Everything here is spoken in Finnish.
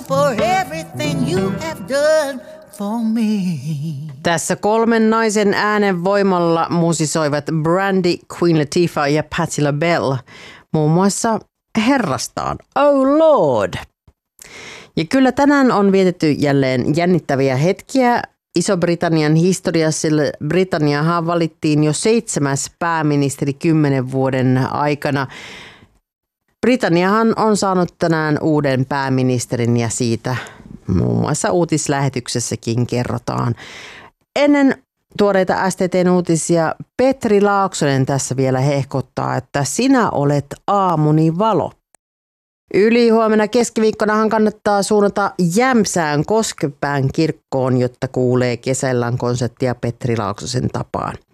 for everything you have done for me. Tässä kolmen naisen äänen voimalla musisoivat Brandy, Queen Latifah ja Patti LaBelle muun muassa herrastaan Oh Lord. Ja kyllä tänään on vietetty jälleen jännittäviä hetkiä Iso-Britannian historiassa, sillä Britanniahan valittiin jo 7. pääministeri 10 vuoden aikana. Britanniahan on saanut tänään uuden pääministerin ja siitä muun muassa uutislähetyksessäkin kerrotaan. Ennen tuoreita STT:n uutisia Petri Laaksonen tässä vielä hehkottaa, että sinä olet aamuni valo. Ylihuomenna keskiviikkonahan kannattaa suunnata Jämsään Koskepään kirkkoon, jotta kuulee Kesälän konserttia Petri Laaksosen tapaan.